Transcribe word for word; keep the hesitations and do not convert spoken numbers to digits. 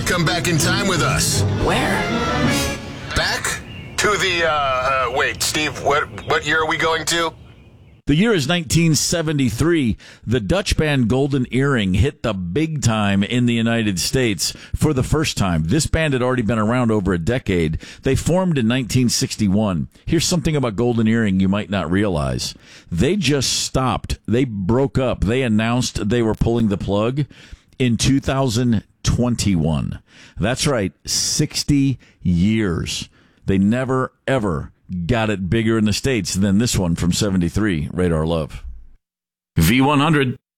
come back in time with us. Where? Back to the, uh, uh, wait, Steve, what, what year are we going to? The year is nineteen seventy-three. The Dutch band Golden Earring hit the big time in the United States for the first time. This band had already been around over a decade. They formed in nineteen sixty-one. Here's something about Golden Earring you might not realize. They just stopped. They broke up. They announced they were pulling the plug in two thousand twenty-one. That's right, sixty years. They never, ever got it bigger in the States than this one from seventy-three, Radar Love. V one hundred.